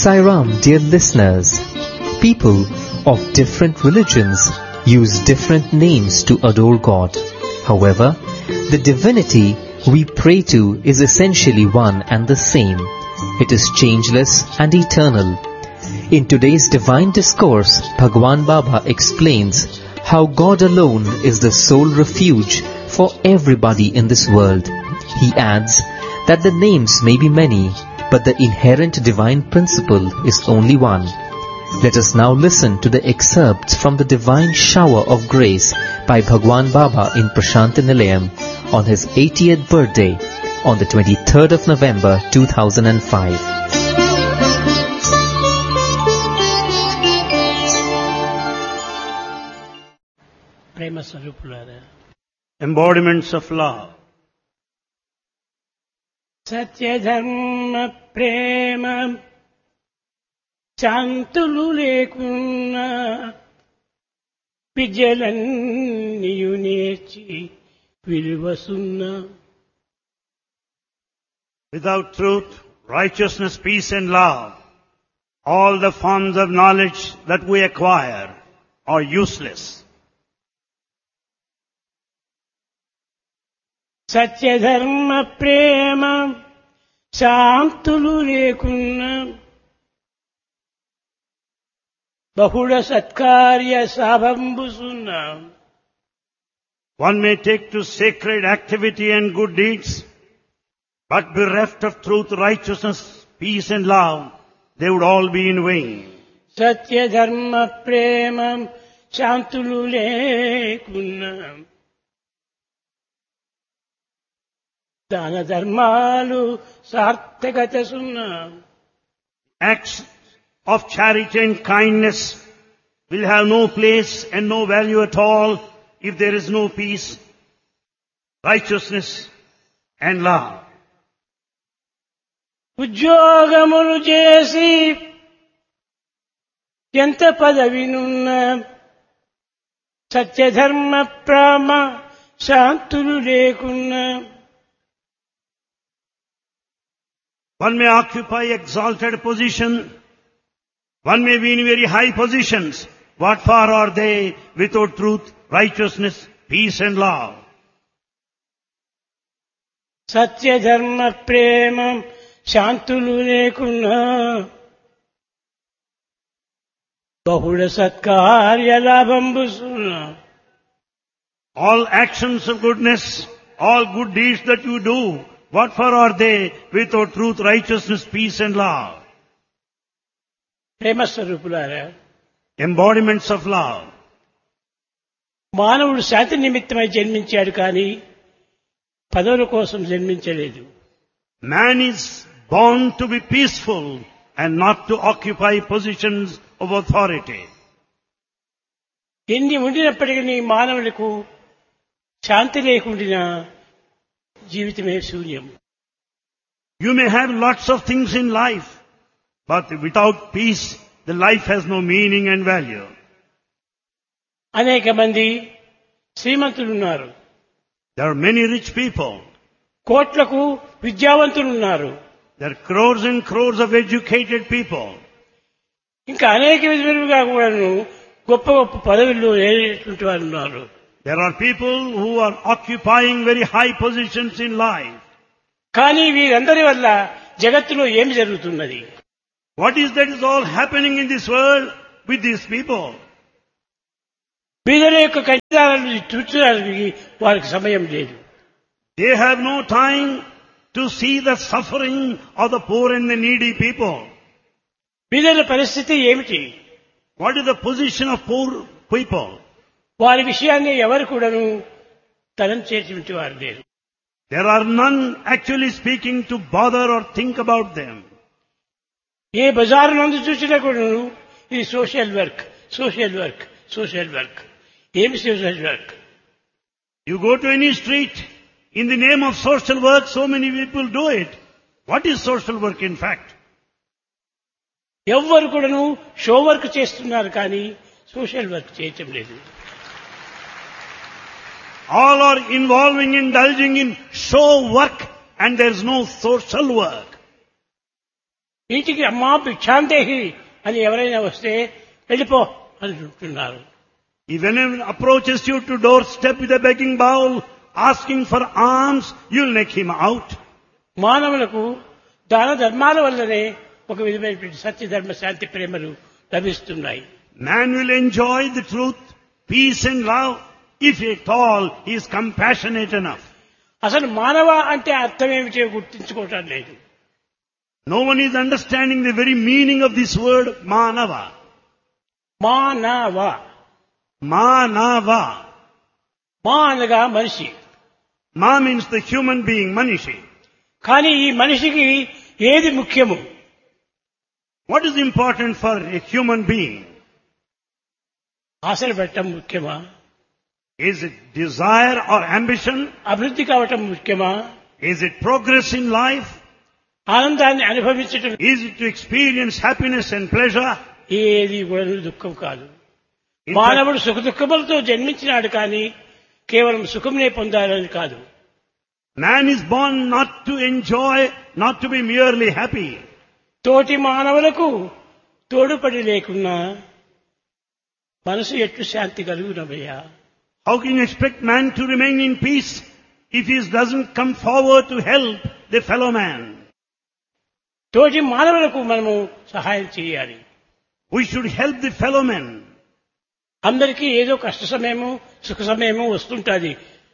Sai Ram, dear listeners. People of different religions use different names to adore God. However, the divinity we pray to is essentially one and the same. It is changeless and eternal. In today's divine discourse, Bhagwan Baba explains how God alone is the sole refuge for everybody in this world. He adds that the names may be many, but the inherent divine principle is only one. Let us now listen to the excerpts from the divine shower of grace by Bhagwan Baba in Prashanti Nilayam on his 80th birthday on the 23rd of November 2005. Prema Sarupulada. Embodiments of love. Satya Dharma Prema Chantulu Lekuna Vijalanniyu Nechi Vilvasunna. Without truth, righteousness, peace and love, all the forms of knowledge that we acquire are useless. Satya Dharma Prema Shantulu Lekuna Bahula Satkarya Sabhambusunna. One may take to sacred activity and good deeds, but bereft of truth, righteousness, peace and love, they would all be in vain. Satya Dharma Prema Shantulu Lekuna Dana Dharmalu Sarthagata Sunna. Acts of charity and kindness will have no place and no value at all if there is no peace, righteousness and love. Udyogamalu chesi enta padavinunna Satya Dharma Prema Shantulu Lekunna. One may occupy exalted position. One may be in very high positions. What for are they without truth, righteousness, peace and love? Satya Dharma Prema Shantulu Lekunna Bahula Satkarya Labhambusunna. All actions of goodness, all good deeds that you do, what for are they without truth, righteousness, peace and love? Prema Sarupulada. Embodiments of love. మానవుడు శాంతి నిమిత్తమై జన్మించాడు కానీ పదవుల కోసం జన్మించలేదు. Man is born to be peaceful and not to occupy positions of authority. ఎన్ని ఉండినప్పటికీ మానవులకు శాంతి లేకుండా జీవితమే శూన్యం. You may have lots of things in life, but without peace, the life has no meaning and value. అనేక మంది శ్రీమంతులు ఉన్నారు. There are many rich people. కోట్లకు విద్యావంతులు ఉన్నారు. There are crores and crores of educated people. ఇంకా అనేక విధములుగా కూడాను గొప్ప గొప్ప పదవుల్లో ఏటువంటి వారు ఉన్నారు. There are people who are occupying very high positions in life. కానీ వీరందరి వల్ల జగత్తులో ఏమి జరుగుతున్నది? What is that is all happening in this world with these people? వీళ్ళ యొక్క కష్టాలను చూర్చడానికి వారికి సమయం లేదు. They have no time to see the suffering of the poor and the needy people. వీళ్ళ పరిస్థితి ఏమిటి? What is the position of poor people? వారి విషయాన్ని ఎవరు కూడాను తలంచేటువంటి వారు లేరు. There are none actually speaking to bother or think about them. ఏ బజారు నందు చూసినా కూడాను ఇది social work, social work, social work. ఏమి social work? You go to any street, in the name of social work, so many people do it. What is social work in fact? ఎవ్వరు కూడాను show work చేస్తున్నారు కానీ social work చేయటం లేదు. All are indulging in show work and there is no social work. ఇంటికి అమ్మా భిక్షాందేహి అని ఎవరైనా వస్తే వెళ్ళిపో అని అంటున్నారు. If anyone approaches you to doorstep with a begging bowl, asking for alms, you'll knock him out. మానవులకు దాన ధర్మాల వల్లనే ఒక విధమైనటువంటి సత్య ధర్మ శాంతి ప్రేమలు లభిస్తున్నాయి. Man will enjoy the truth, peace and love if at all he is compassionate enough. అసలు మానవ అంటే అర్థం ఏమిటో గుర్తించుకోవటం లేదు. No one is understanding the very meaning of this word, Manava. మానవ Manava. మా అనగా మనిషి. Ma means the human being, Manishi. కానీ ఈ మనిషికి ఏది ముఖ్యము? What is important for a human being? ఆశలు పెట్టడం ముఖ్యమా? Is it desire or ambition? అభివృద్ధి కావటం ముఖ్యమా? Is it progress in life? ఆనందాన్ని అనుభవించటం Is it to experience happiness and pleasure? ఏది కూడా దుఃఖం కాదు. In fact, మానవుడు సుఖ దుఃఖములతో జన్మించినాడు కానీ కేవలం సుఖంనే పొందాలని కాదు. man is born not to enjoy, not to be merely happy. తోటి మానవులకు తోడుపడి లేకున్నా మనసు ఎట్లు శాంతి కలుగునవయ్యా? How can you expect man to remain in peace if he doesn't come forward to help the fellow man? తోటి మానవులకు మనము సహాయం చేయాలి. We should help the fellow men. అందరికీ ఏదో కష్ట సమయము సుఖ సమయము వస్తుంటుంది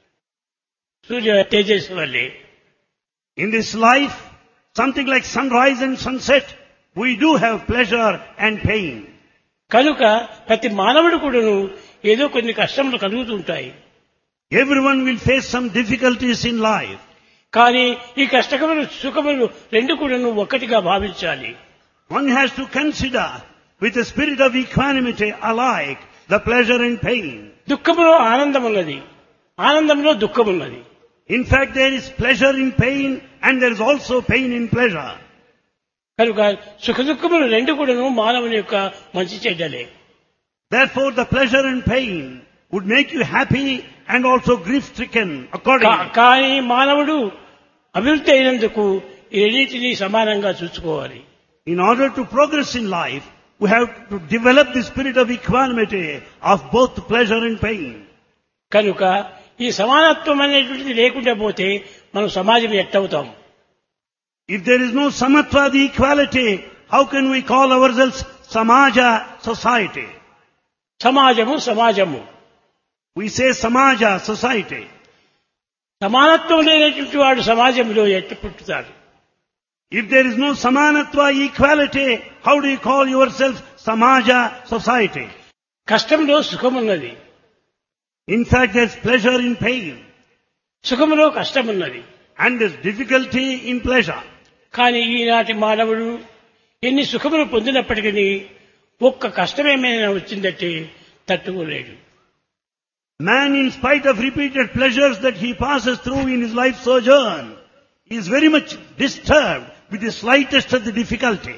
సూర్య తేజస్సు వల్లే. In this life, something like sunrise and sunset, we do have pleasure and pain. కనుక ప్రతి మానవుడు కూడాను ఏదో కొన్ని కష్టములు కలుగుతుంటాయి. Everyone will face some difficulties in life. కానీ ఈ కష్టములు సుఖములు రెండు కూడాను ఒక్కటిగా భావించాలి. One has to consider with a spirit of equanimity alike the pleasure and pain. దుఃఖములో ఆనందం ఉన్నది, ఆనందంలో దుఃఖం ఉన్నది. In fact, there is pleasure in pain and there is also pain in pleasure. కనుక సుఖ దుఃఖములు రెండు కూడాను మానవుని యొక్క మంచి చెడ్డలే. Therefore, the pleasure and pain would make you happy and also grief-stricken accordingly. కానీ మానవుడు అభివృద్ధి అయినందుకు ఈ రెండింటినీ సమానంగా చూసుకోవాలి. In order to progress in life, we have to develop the spirit of equanimity of both pleasure and pain. కనుక ఈ సమానత్వం అనేటువంటిది లేకుండా పోతే మనం సమాజం ఎట్టవుతాం? If there is no samatva, the equality, how can we call ourselves samaja, society? సమాజము సమాజము. We say samaja, society. సమానత్వం లేనటువంటి వాడు సమాజంలో ఎట్టు పుట్టుతాడు? If there is no samanatva, equality, how do you call yourself samaja, society? కష్టంలో సుఖమున్నది, In fact, there is pleasure in pain సుఖములో కష్టమున్నది. and there is difficulty in pleasure. కానీ ఈనాటి మానవుడు ఎన్ని సుఖములు పొందినప్పటికీ ఒక్క కష్టమేమైనా వచ్చిందంటే తట్టుకోలేడు. Man, in spite of repeated pleasures that he passes through in his life sojourn, is very much disturbed with the slightest of the difficulty.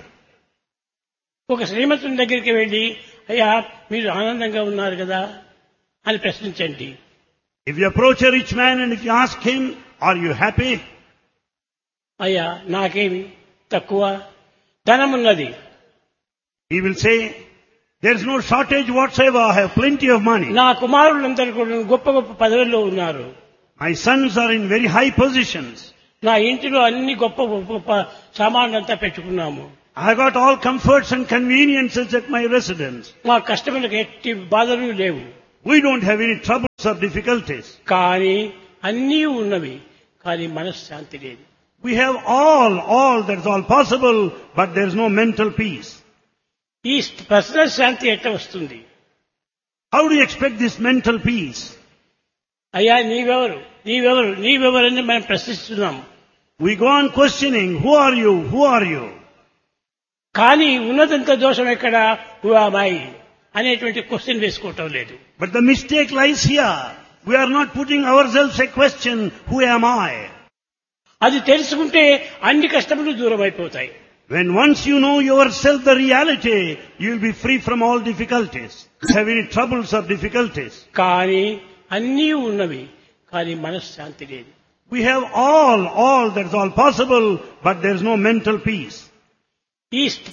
ఒక శ్రీమంతుని దగ్గరికి వెళ్ళి అయ్యా మీరు ఆనందంగా ఉన్నారు కదా అని ప్రశ్నించండి. If you approach a rich man and if you ask him, are you happy? అయ్యా నాకేమి తక్కువ, ధనమున్నది. He will say, there is no shortage whatsoever, I have plenty of money. నా కుమారులందరూ కూడా గొప్ప గొప్ప పదవుల్లో ఉన్నారు. My sons are in very high positions. నా ఇంటిలో అన్ని గొప్ప గొప్ప సామాన్లంతా పెట్టుకున్నాము. I got all comforts and conveniences at my residence. మా కష్టములకు ఎట్టి బాధలు లేవు. We don't have any troubles or difficulties. కానీ అన్నీ ఉన్నవి, కానీ మనశ్శాంతి లేదు. We have all, that's all possible, but there is no mental peace. ఈ పర్సనల్ శాంతి ఎట్లా వస్తుంది? How do you expect this mental peace? అయ్యా నీవెవరు నీవెవరు నీవెవరని మనం ప్రశ్నిస్తున్నాం. We go on questioning, who are you, who are you? కానీ ఉన్నదంత దోషం ఎక్కడ అమ్మాయి అనేటువంటి క్వశ్చన్ వేసుకోవటం లేదు. But the mistake lies here. We are not putting ourselves a question, who am I? అది తెలుసుకుంటే అన్ని కష్టములు దూరం అయిపోతాయి. When once you know yourself the reality, you will be free from all difficulties. You have any troubles or difficulties. కానీ అన్నీ ఉన్నవి, కానీ మనశ్శాంతి లేదు. We have all, that's all possible, but there is no mental peace. ఈ